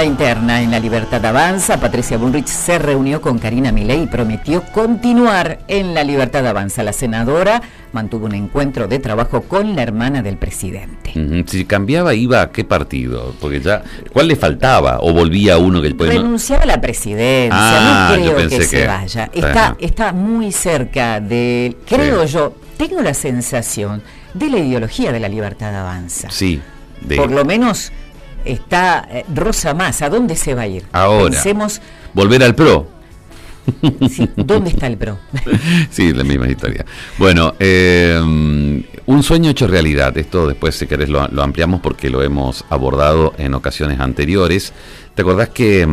interna en La Libertad Avanza. Patricia Bullrich se reunió con Karina Milei y prometió continuar en La Libertad Avanza. La senadora mantuvo un encuentro de trabajo con la hermana del presidente. Si cambiaba, ¿iba a qué partido? Porque ya, ¿cuál le faltaba? ¿O volvía uno que el pueblo? Renunciaba a la presidencia, no creo que se vaya. Está muy cerca de, yo, tengo la sensación de la ideología de La Libertad Avanza. Sí. Por lo menos está rosa más. ¿A dónde se va a ir? Ahora, pensemos, volver al PRO. Sí, ¿dónde está el PRO? Sí, la misma historia. Bueno, un sueño hecho realidad. Esto después, si querés, lo ampliamos porque lo hemos abordado en ocasiones anteriores. ¿Te acordás que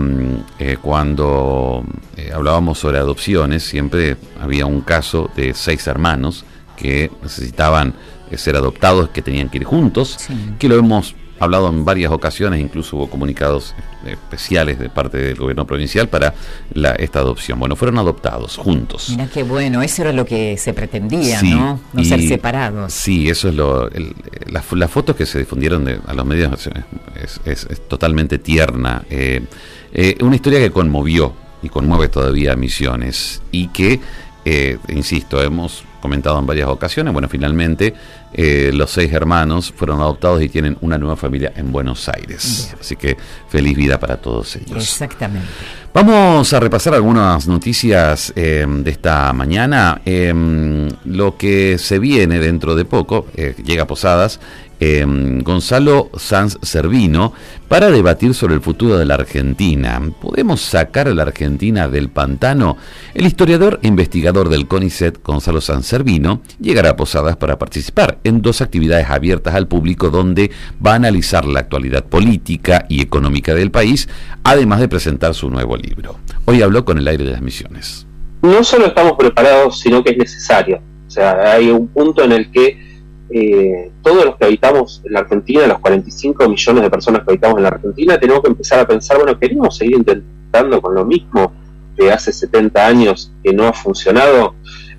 cuando hablábamos sobre adopciones, siempre había un caso de 6 hermanos que necesitaban ser adoptados, que tenían que ir juntos, sí, que lo hemos hablado en varias ocasiones, incluso hubo comunicados especiales de parte del gobierno provincial para esta adopción. Bueno, fueron adoptados juntos. Mira qué bueno, eso era lo que se pretendía, sí, ¿no? No ser separados. Sí, eso es las fotos que se difundieron a los medios es totalmente tierna. Una historia que conmovió y conmueve todavía a Misiones y que, insisto, hemos comentado en varias ocasiones. Bueno, finalmente los 6 hermanos fueron adoptados y tienen una nueva familia en Buenos Aires. Bien. Así que feliz vida para todos ellos. Exactamente. Vamos a repasar algunas noticias de esta mañana. Lo que se viene dentro de poco, llega a Posadas, Gonzalo Sanz Servino para debatir sobre el futuro de la Argentina. ¿Podemos sacar a la Argentina del pantano? El historiador e investigador del CONICET, Gonzalo Sanz Servino, llegará a Posadas para participar en 2 actividades abiertas al público donde va a analizar la actualidad política y económica del país, además de presentar su nuevo libro. Hoy habló con el aire de las Misiones. No solo estamos preparados, sino que es necesario. O sea, hay un punto en el que todos los que habitamos en la Argentina, los 45 millones de personas que habitamos en la Argentina, tenemos que empezar a pensar, bueno, ¿queremos seguir intentando con lo mismo de hace 70 años que no ha funcionado?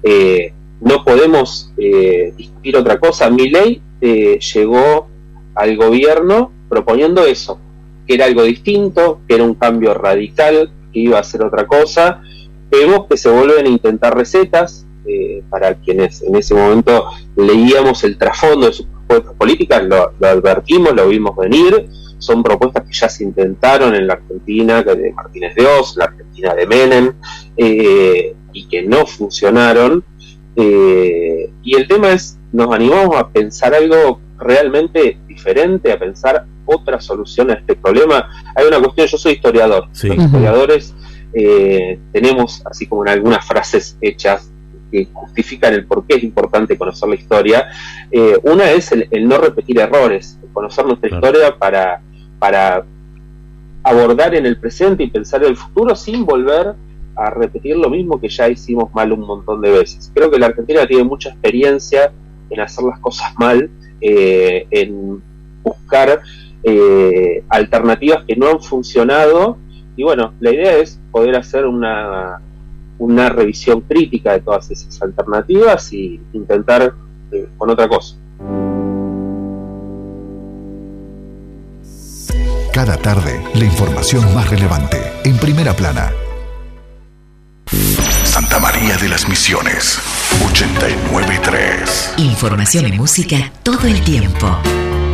No podemos discutir otra cosa. Milei llegó al gobierno proponiendo eso, que era algo distinto, que era un cambio radical, que iba a hacer otra cosa. Vemos que se vuelven a intentar recetas. Para quienes en ese momento leíamos el trasfondo de sus propuestas políticas, lo advertimos, lo vimos venir. Son propuestas que ya se intentaron en la Argentina de Martínez de Oz, la Argentina de Menem, y que no funcionaron. Y el tema es, nos animamos a pensar algo realmente diferente, a pensar otra solución a este problema. Hay una cuestión, yo soy historiador, sí. Los historiadores tenemos, así como en algunas frases hechas, que justifican el por qué es importante conocer la historia. Una es el no repetir errores, conocer nuestra historia para abordar en el presente y pensar en el futuro sin volver a repetir lo mismo que ya hicimos mal un montón de veces. Creo que la Argentina tiene mucha experiencia en hacer las cosas mal, en buscar alternativas que no han funcionado, y bueno, la idea es poder hacer una revisión crítica de todas esas alternativas y intentar con otra cosa. Cada tarde, la información más relevante en Primera Plana. Santa María de las Misiones, 89.3. Información y música todo el tiempo.